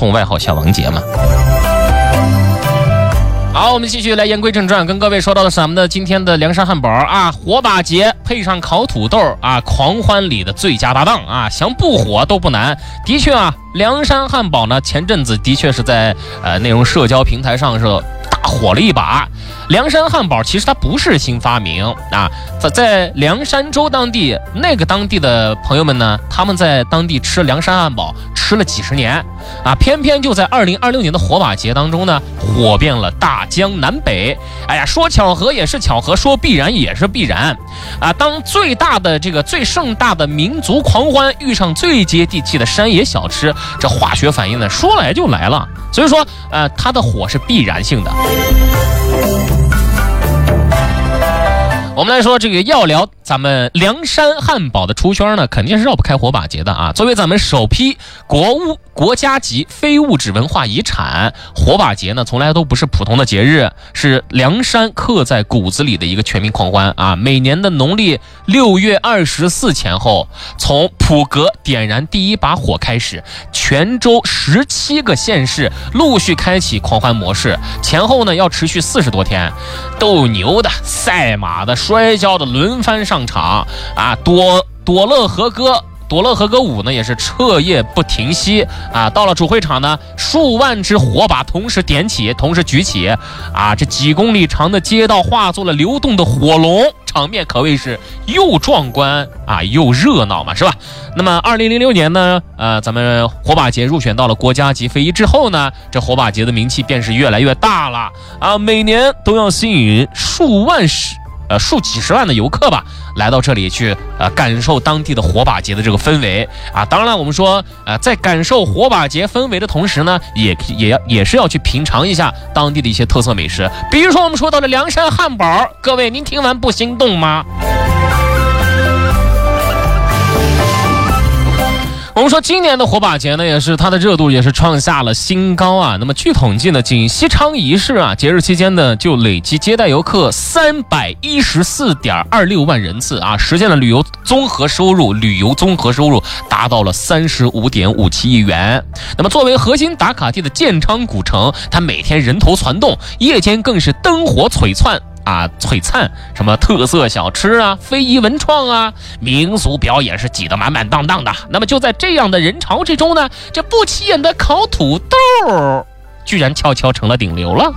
葱，外号小王杰嘛。好，我们继续来言归正传，跟各位说到的是咱们的今天的梁山汉堡啊，火把节配上烤土豆啊，狂欢里的最佳搭档啊，想不火都不难。的确啊，梁山汉堡呢，前阵子的确是在内容社交平台上是大火了一把。梁山汉堡其实它不是新发明啊，在凉山州当地当地的朋友们呢，他们在当地吃梁山汉堡吃了几十年啊，偏偏就在2026年的火把节当中呢，火遍了大江南北。哎呀，说巧合也是巧合，说必然也是必然啊。当最盛大的民族狂欢遇上最接地气的山野小吃，这化学反应呢说来就来了。所以说它的火是必然性的。我们来说这个要聊咱们梁山汉堡的出圈呢，肯定是绕不开火把节的啊。作为咱们首批国家级非物质文化遗产，火把节呢从来都不是普通的节日，是梁山刻在骨子里的一个全民狂欢啊。每年的农历6月24前后，从普阁点燃第一把火开始，全州17个县市陆续开启狂欢模式，前后呢要持续40多天，斗牛的、赛马的、摔跤的轮番上场啊，朵乐和歌舞呢也是彻夜不停息啊！到了主会场呢，数万只火把同时点起，同时举起啊！这几公里长的街道化作了流动的火龙，场面可谓是又壮观啊又热闹嘛，是吧？那么2006年呢，咱们火把节入选到了国家级非遗之后呢，这火把节的名气便是越来越大了啊！每年都要吸引数几十万的游客吧，来到这里去感受当地的火把节的这个氛围啊。当然我们说在感受火把节氛围的同时呢，也是要去品尝一下当地的一些特色美食，比如说我们说到的梁山汉堡，各位您听完不心动吗？我们说今年的火把节呢，也是它的热度也是创下了新高啊。那么据统计呢，仅西昌一市啊，节日期间呢就累计接待游客314.26万人次啊，实现了旅游综合收入达到了35.57亿元。那么作为核心打卡地的建昌古城，它每天人头攒动，夜间更是灯火璀璨，什么特色小吃啊、非遗文创啊、民俗表演是挤得满满当当的。那么就在这样的人潮之中呢，这不起眼的烤土豆居然悄悄成了顶流了。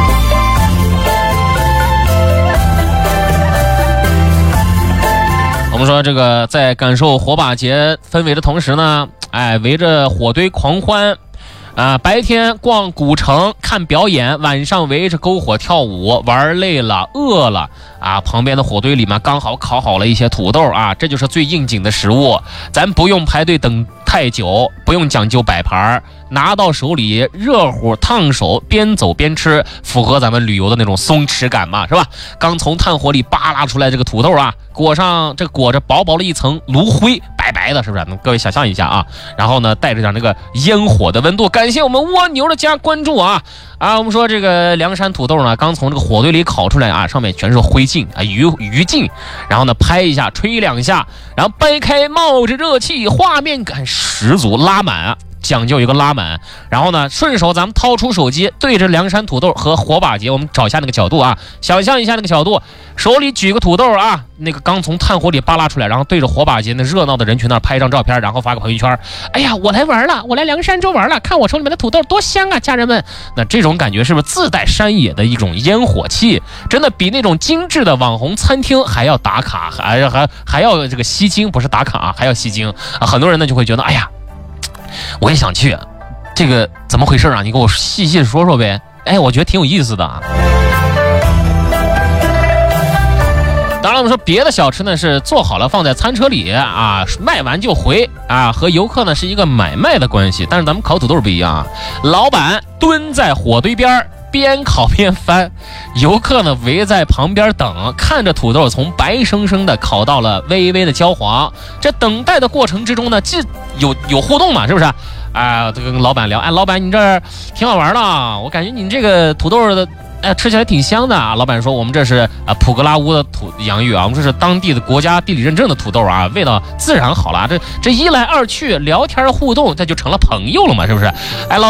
我们说这个在感受火把节氛围的同时呢，围着火堆狂欢啊，白天逛古城看表演，晚上围着篝火跳舞，玩累了饿了啊，旁边的火堆里面刚好烤好了一些土豆啊，这就是最应景的食物，咱不用排队等太久，不用讲究摆盘，拿到手里热乎烫手，边走边吃，符合咱们旅游的那种松弛感嘛，是吧？刚从炭火里扒拉出来这个土豆啊，裹着薄薄的一层炉灰，白白的，是不是？各位想象一下啊，然后呢带着点那个烟火的温度。感谢我们蜗牛的加关注啊！我们说这个梁山土豆呢，刚从这个火堆里烤出来啊，上面全是灰烬啊、余烬，然后呢拍一下，吹两下，然后掰开，冒着热气，画面感十足，拉满啊。讲究一个拉满，然后呢顺手咱们掏出手机，对着梁山土豆和火把节，我们找一下那个角度啊，想象一下那个角度，手里举个土豆啊，那个刚从炭火里扒拉出来，然后对着火把节那热闹的人群那儿拍一张照片，然后发个朋友圈，哎呀我来玩了，我来梁山州玩了，看我手里面的土豆多香啊，家人们。那这种感觉是不是自带山野的一种烟火气，真的比那种精致的网红餐厅还要打卡，还要这个吸睛，不是打卡啊，还要吸睛啊。很多人呢就会觉得，哎呀我也想去，这个怎么回事啊？你给我细细说说呗。我觉得挺有意思的啊。当然我们说别的小吃呢是做好了放在餐车里啊，卖完就回啊，和游客呢是一个买卖的关系。但是咱们烤土豆不一样啊，老板蹲在火堆边边烤边翻，游客呢围在旁边等，看着土豆从白生生的烤到了微微的焦黄。这等待的过程之中呢，既有互动嘛，是不是？这跟老板聊，老板你这儿挺好玩的，我感觉你这个土豆的吃起来挺香的啊。老板说我们这是普格拉乌的洋芋啊，我们这是当地的国家地理认证的土豆啊，味道自然好了。这一来二去聊天互动，这就成了朋友了嘛，是不是？